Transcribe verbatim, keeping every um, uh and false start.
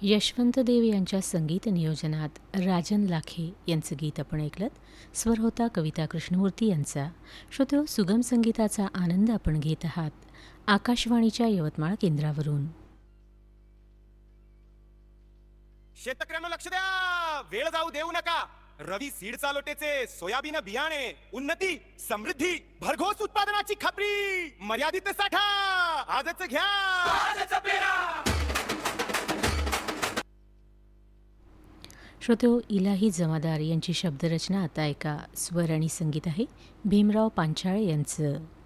यशवंत देव यांच्या संगीत नियोजनात राजन लाखे यांचं गीत आपण ऐकलत. स्वर होता कविता कृष्णमूर्ती यांचा. श्रोतेहो, सुगम संगीताचा आनंद आपण घेत आहात आकाशवाणीच्या यवतमाळ केंद्रावरून. शेतकऱ्यांना लक्ष द्या, वेळ जाऊ देऊ नका. रवी सीड चालोटेचे सोयाबीन बियाणे, उन्नती समृद्धी भरघोस उत्पादनाची खात्री, मर्यादित साठा आजच घ्या, आजच पेरा. श्रोतेहो, इलाही जमादार यांची शब्दरचना आता ऐका. स्वर आणि संगीत आहे भीमराव पांचाळे यांचं.